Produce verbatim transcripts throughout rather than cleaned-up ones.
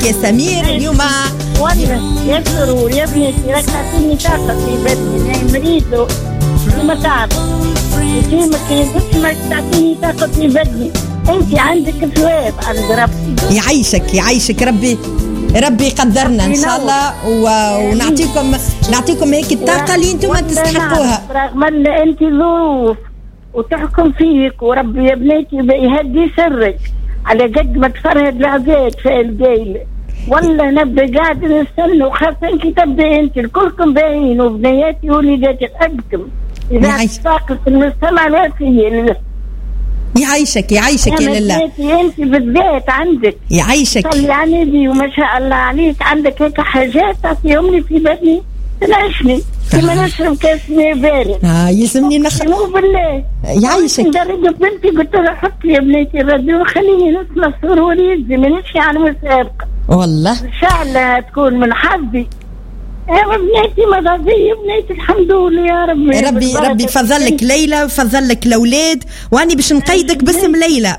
يا سمير اليوم. والله يا سرور يا بنتي راك تعطيني طاقة في بدني، أنا مريض وما تعرف وكيما كي ما تعطيني طاقة في بدني. أنت عندك ثواب عند ربي. يعيشك يعيشك ربي ربي يقدرنا ان شاء الله ونعطيكم نعطيكم هيك الطاقة اللي انتم تستحقوها. رغم ان انت ظروف وتحكم فيك وربي يا بنيتي يهدي سرك على قد ما تفرهد العباد في الليل. والله نبدا قاعد نستنى وخاصة انت تبدا انت الكلكم باين وبنياتي ووليداتي قدكم اذا تفاقد في المجتمع الوافي. يعيشك يعيشك يا لله. انت بالذات عندك يعيشك صلي على النبي وما شاء الله عليك، عندك هيك حاجات تعطيهم لي في بدني تنعشني كما نشرب كاس ماء بارد. اه يسمني نخ مو بالله يعيشك. درجة بنتي قلت لها حط لي يا بنيتي الراديو خليني نسمع سروري يزي مانيش على مسابقة والله ان شاء الله تكون من حظي. يا بنيتي مضازية بنيتي الحمد لله يا ربي. ربي ربي فضل لك ليلى وفضل لك الاولاد واني باش نقيدك باسم ليلى.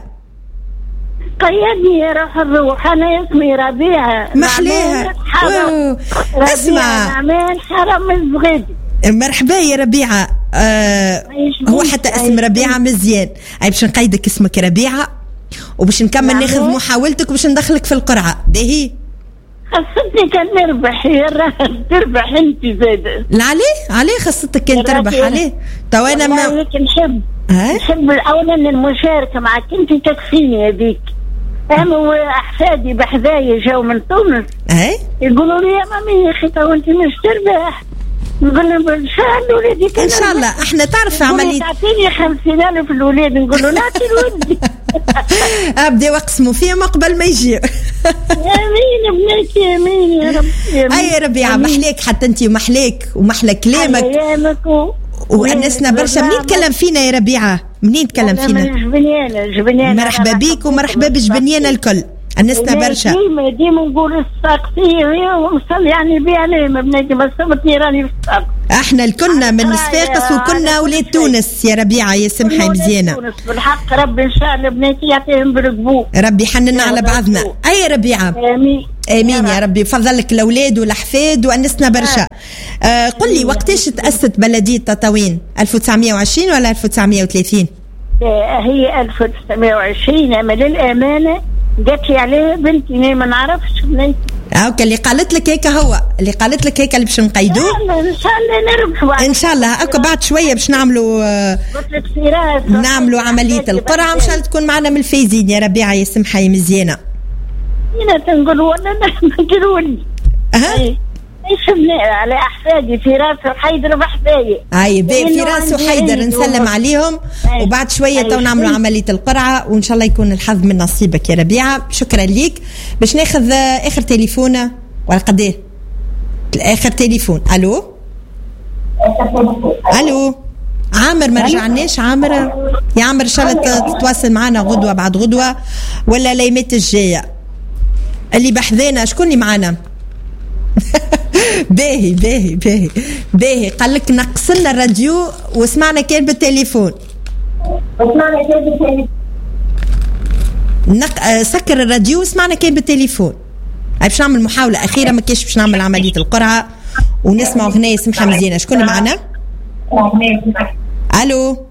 قيدني يا روح الروح. انا اسمي ربيعه محليها. اسمع نعمان حرم الزغيدي. مرحبا يا ربيعه. آه هو حتى اسم ربيعه مزيان. اي باش نقيدك اسمك ربيعه وباش نكمل ناخذ محاولتك وباش ندخلك في القرعه. باهي خصتني كان نربح يا راجل. تربح انت زاده. لا عليه عليه خصتك كان تربح عليه. تو انا ما نحب نحب اولا المشاركه معك انت تكفيني هذيك. انا احفادي بحذايا جاوا من تونس اي يقولوا لي يا مامي يا اخي تو انت مش تربح. نقول لهم ان شاء الله ولادي ان شاء الله. احنا تعرف عمليه تعطيني خمسين ألف الولاد نقول له نعطي لولدي. ابدا واقسموا فيهم قبل ما يجي. امين بنيتي امين يا رب. اي ربيعه محليك حتى انت ومحليك ومحلى كلامك وانسنا برشا. منين تكلم فينا يا ربيعه؟ منين تكلم فينا؟ من جبنيانه جبنيانه. مرحبا بيك ومرحبا بجبنيانه الكل. أنسنا برشا. ديما ديما نقول الساقسية وصل يعني بي عليه ما بنجي بس صبتني راني في الساق. احنا الكلنا من صفاقس وكنا ولاد تونس يا ربيعة يا سمحة مزيانة. تونس بالحق ربي إن شاء الله بناتي يعطيهم بالقبول. ربي حننا على بعضنا. أي ربيعة. آمين. آمين يا ربي. فضلك الأولاد والأحفاد وأنسنا برشا. آه قل لي وقتاش تأسست بلدية تطاوين؟ ألف وتسعمية وعشرين ولا ألف وتسعمية وثلاثين؟ هي ألف وتسعمية وعشرين أما للأمانة جات لي عليه بنتي ما نعرفش بنتي. اوكي اللي قالت لك هيك هو اللي قالت لك هيك اللي باش نقيدوه ان شاء الله نربحوا ان شاء الله. اكو بعد شويه باش نعملوا نعملوا عمليه القرعه وان شاء الله تكون معنا من الفايزين يا ربيعه يا سمحه يا مزيانه. هنا تنقول ولا نقولوا لي ها ايش على احفادي فراس وحيدر وحبايب. اي بي فراس وحيدر نسلم عليهم وبعد شويه تو نعملوا عمليه القرعه وان شاء الله يكون الحظ من نصيبك يا ربيعه. شكرا ليك. باش ناخذ اخر تليفونه ولا قد ايه اخر تليفون. الو الو عامر ما رجعناش. عامر يا عامر ان شاء الله تتواصل معنا غدوه بعد غدوه ولا ليمات الجايه. اللي بحذانا شكون اللي معنا؟ باهي باهي باهي باهي قال لك نقصنا الراديو وسمعنا كان بالتليفون. سمعنا كان بالتليفون. نق... سكر الراديو وسمعنا كان بالتليفون. باش نعمل محاولة أخيرة ما كاش باش نعمل عملية القرعة ونسمع أغنية سمحة مزيانة. شكون اللي معنا؟ ألو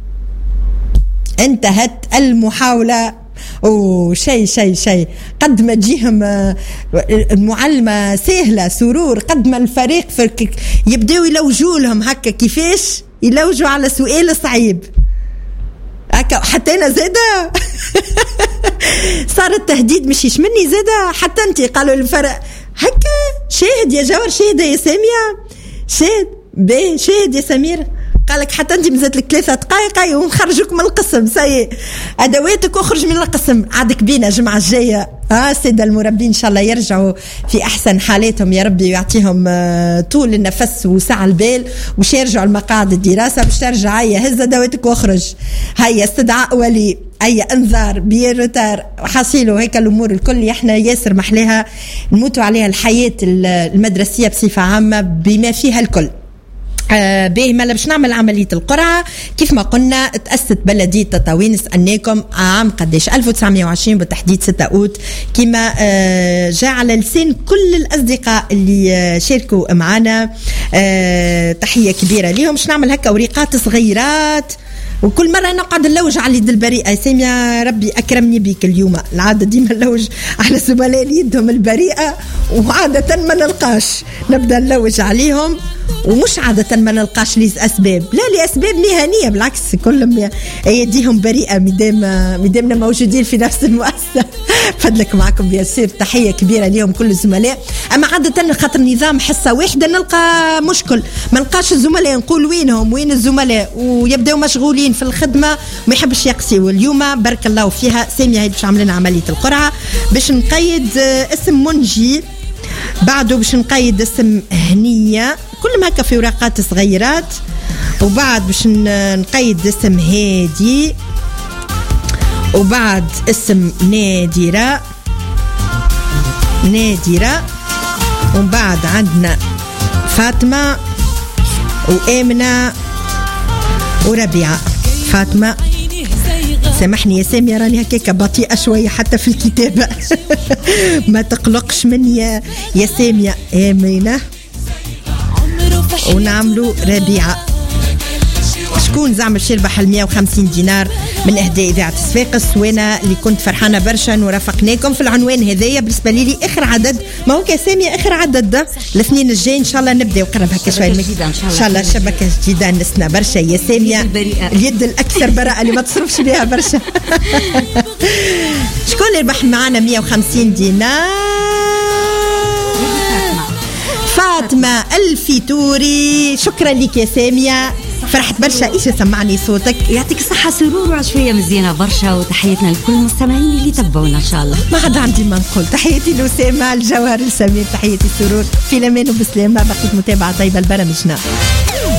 انتهت المحاولة. أوه شيء شيء شيء قد ما تجيهم المعلمة سهلة سرور قد ما الفريق يبدأوا يلوجوا لهم هكا كيفاش يلوجوا على سؤال صعيب هكا. حتى أنا زادة صار التهديد مش يشمني زادة حتى أنت قالوا الفرق هكا. شاهد يا جوار شاهد يا سامية شاهد بيه شاهد يا سمير قالك حتى انت مزات لك ثلاثة دقائق ونخرجوك من القسم. سي ادواتك واخرج من القسم. عادك بينا الجمعة الجاية. اه سيدة المربين ان شاء الله يرجعوا في احسن حالاتهم يا ربي ويعطيهم آه طول النفس وسع البال وش يرجعوا المقاعد الدراسة باش ترجع. هيا هز ادواتك واخرج. هيا استدعاء ولي. هيا انذار بيروتار حصيلوا هيك الامور الكل. احنا ياسر محلاها نموتوا عليها الحياة المدرسية بصفة عامة بما فيها الكل. آه باهي مالا باش نعمل عملية القرعة كيف ما قلنا. تأسست بلدية تطاوين، سألناكم عام قديش؟ ألف وتسعمية وعشرين بالتحديد ستة أوت، كما آه جاء على لسان كل الأصدقاء اللي آه شاركوا معنا. آه تحية كبيرة ليهم. باش نعمل هكا وريقات صغيرات، وكل مرة نقعد نلوج على يد البريئة. سامية ربي أكرمني بيك اليوم، العادة ديما نلوج على زملاء اللي يدهم البريئة وعادة ما نلقاش، نبدأ نلوج عليهم. ومش عادة ما نلقاش لي أسباب، لا لأسباب مهنية، بالعكس كلهم يديهم بريئة مدام مدامنا موجودين في نفس المؤسسة. فضلك معكم بياسير، تحية كبيرة ليهم كل الزملاء. أما عادة خاطر نظام حصة واحدة نلقى مشكل، ما نلقاش الزملاء، نقول وينهم وين الزملاء، ويبدأوا مشغولين في الخدمة وما يحبش يقسيوا. اليوم بارك الله فيها سامية هي باش عملنا عملية القرعة، باش نقيد اسم منجي، بعده باش نقيد اسم هنية، كل ما هكا في ورقات صغيرات، وبعد باش نقيد اسم هادي، وبعد اسم نادرة نادرة ومن بعد عندنا فاطمة وآمنة وربيعة. فاطمة سامحني يا سامية راني هكاك بطيئة شوية حتى في الكتابة. ما تقلقش مني يا, يا سامية. آمنة ونعملوا ربيعة. شكون زعم الشربح المية وخمسين دينار من اهداء اذاعه صفاقس، وانا اللي كنت فرحانه برشا ورافقناكم في العنوان هذايا. بالنسبه لي اخر عدد، ما هو كسامي اخر عدد ده الاثنين الجاي ان شاء الله نبدا وقرب هكا شويه ان شاء الله. شبكه جديده نسنا برشا يا ساميه، اليد الاكثر براءه اللي ما تصرفش بها برشا. شكون اللي ربح معنا مية وخمسين دينار؟ فاطمه الفيتوري. شكرا لك يا ساميه، فرحت برشا. ايش سمعني صوتك؟ يعطيك الصحة سرور وعشوية مزيانة برشا، وتحياتنا لكل المستمعين اللي تبعونا ان شاء الله. ما عاد عندي ما نقول. تحياتي لأسامة الجوهر السمير، تحياتي سرور في الامان وبسلامة. بقيت متابعة طيبة لبرامجنا.